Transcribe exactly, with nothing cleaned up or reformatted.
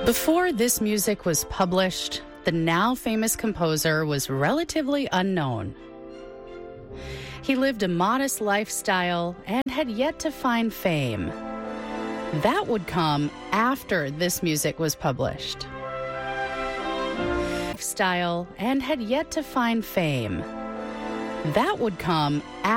Before this music was published, the now famous composer was relatively unknown. He lived a modest lifestyle and had yet to find fame. That would come after this music was published. Lifestyle and had yet to find fame. That would come after